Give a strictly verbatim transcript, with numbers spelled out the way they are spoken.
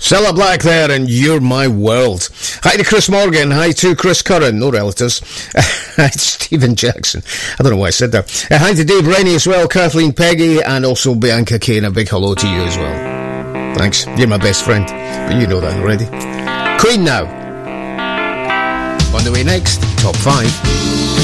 Cilla Black there, and You're My World. Hi to Chris Morgan. Hi to Chris Curran. No relatives. Hi to Stephen Jackson. I don't know why I said that. Uh, hi to Dave Rennie as well, Kathleen Peggy, and also Bianca Kane. A big hello to you as well. Thanks. You're my best friend. But you know that already. Queen now. On the way next, Top five.